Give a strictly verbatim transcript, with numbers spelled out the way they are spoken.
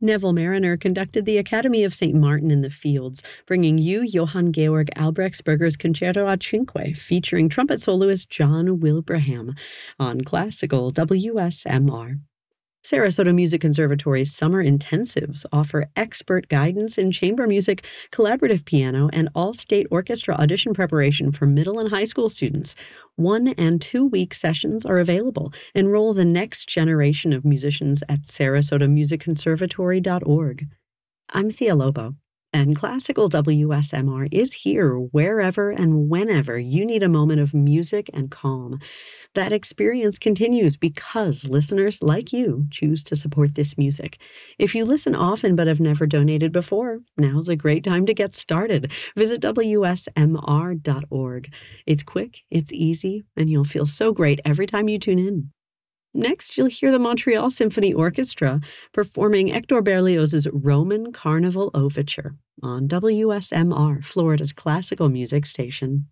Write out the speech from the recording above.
Neville Mariner conducted the Academy of Saint Martin in the Fields, bringing you Johann Georg Albrechtsberger's Concerto ad Cinque, featuring trumpet soloist John Wilbraham on Classical W S M R. Sarasota Music Conservatory's summer intensives offer expert guidance in chamber music, collaborative piano, and all-state orchestra audition preparation for middle and high school students. One- and two-week sessions are available. Enroll the next generation of musicians at sarasota music conservatory dot org. I'm Thea Lobo, and Classical W S M R is here wherever and whenever you need a moment of music and calm. That experience continues because listeners like you choose to support this music. If you listen often but have never donated before, now's a great time to get started. Visit W S M R dot org. It's quick, it's easy, and you'll feel so great every time you tune in. Next, you'll hear the Montreal Symphony Orchestra performing Hector Berlioz's Roman Carnival Overture on W S M R, Florida's classical music station.